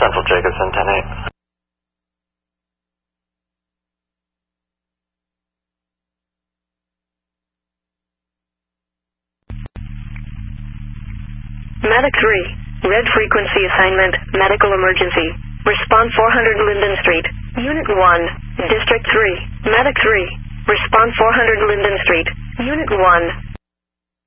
Central Jacobson, 10-8. Medic 3, red frequency assignment, medical emergency. Response 400 Linden Street. Unit 1, District 3. Medic 3, response 400 Linden Street. Unit 1.